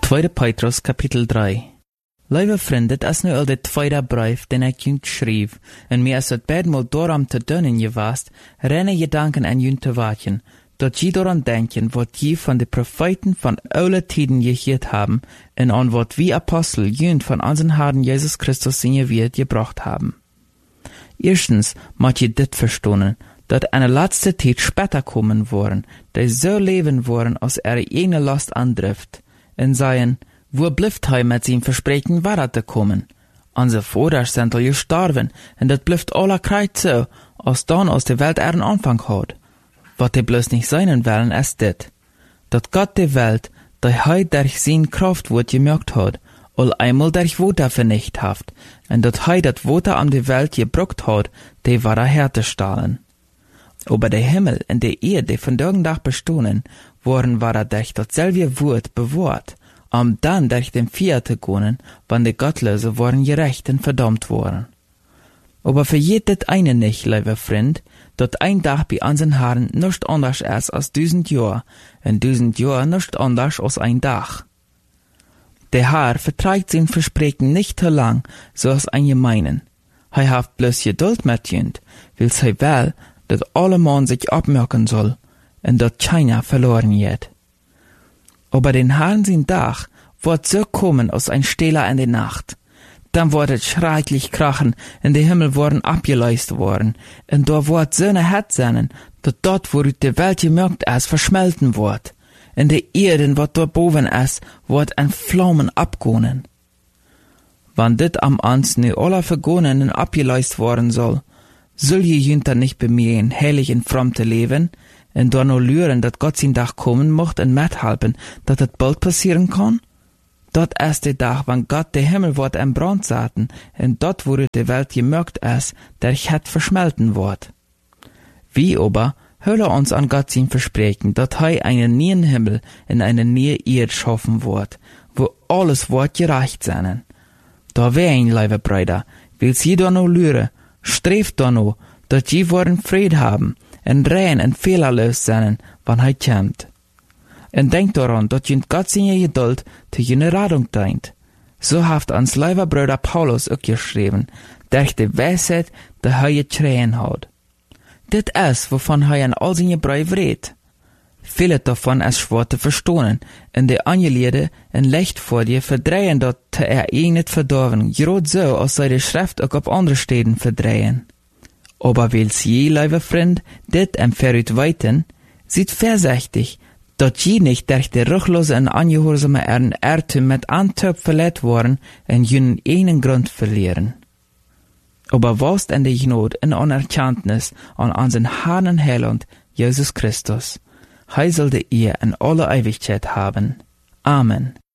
2 Petrus kapitel 3. Lieve vriend, dit is nu al de tweede brief den ik junt schreef, en mij is het bedemaal daarom te doen in je vast, renne gedanken aan junt te wachten, dat je daaraan denken wat je van de profeten van oude tijden gehoord hebben, en aan wat wie apostel junt van onze Herrn Jesus Christus in je wereld gebracht hebben. Eerstens moet je dit verstaan, dat in de laatste tijd später komen worden, die zo leven worden als ene last aandrift, en zeggen, wo blijft hij met zijn verspreken waar te komen? Onze vaders zijn al gestorven, en dat blijft alle krijt zo, als dan als de welt een aanvang had. Wat hij bloos niet zijn willen is dit, dat God de welt, die hij durch zijn kracht wordt gemerkt had, al eenmaal durch water vernicht heeft, en dat hij dat water aan de welt gebruikt had, die ware herzustellen. Aber der Himmel en de Erde, die vandaag dag bestonden, worden waar durch datzelfde woord bewaard, om dan durch den Vier te kunnen, wann de Gottlose worden gerecht en verdammt worden. Aber vergeet dit eine nicht, lieve vriend, dat ein dag bij onze Herren nicht anders is als 1000 jaar, en 1000 jaar nicht anders als ein dag. Der Herr verträgt zijn verspreken nicht te lang, zoals ein meinen. Hij heeft bloß geduld met junt, wil hij wel, dat alle man zich opmerken soll, en dat keiner verloren geht. Aber den Herrn sein Dag wird so kommen als ein Stehler in der Nacht. Dann wird es schrecklich krachen, en de Himmel worden abgeleist worden, en da wird so eine Hetze sein, dat dort, wo die Welt gemerkt ist, verschmelten wird, en de Erde, wat dort boven ist, wird in Flammen abgonen. Wann dit am ans nu alle vergonen en abgeleist worden soll je jünter nicht bemühen, heilig und fromm zu leben, und dann nur lüren, dat Gott sein Tag kommen mocht und mithelfen, dat het bald passieren kann? Dat ist der Tag, wann Gott der Himmel wird in Brand zaten, und dort, wo die Welt gemerkt ist, der het verschmelten wird. Wie aber hölle uns an Gott sein Versprechen, dat hij einen neuen Himmel und eine neue Erde schaffen wird, wo alles wird gerecht sein. Da wein, liebe Brüder, will sie da nur lüren, streeft dan ook, dat je worden vrede haben, en rein en fehlerloos zijn, wanneer hij komt. En denk daran, dat je Gott zijn je geduld te je Radung dient. So heeft ons lieve broeder Paulus ook geschreven, durch de wijsheid dat hij je treen houdt. Dit is, wovon hij in al zijn brieven redt. Viele davon is schwer te verstaan, en de Angeleide en licht voor je verdrehen dat te niet verdorven, groot zo als zij de schrift ook op andere steden verdrehen. Aber wils je, lieve vriend, dit en veruit weten, ziet voorzichtig, dat je niet durch de ruchloze en angehoorzame Erde met aantuip verleid worden en je enen grond verlieren. Aber was in de genot en anerkenntnis an onze Herrn en Heiland, Jesus Christus. Hij zal de eer in alle Ewigkeit haben. Amen.